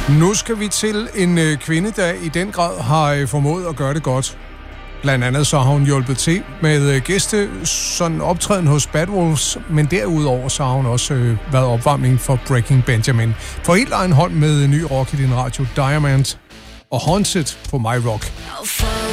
Nu skal vi til en kvinde, der i den grad har formået at gøre det godt. Blandt andet så har hun hjulpet til med gæste sådan optræden hos Bad Wolves, men derudover så har hun også været opvarmning for Breaking Benjamin. For helt egen hånd med ny rock i din radio, Diamond og Haunted på My Rock.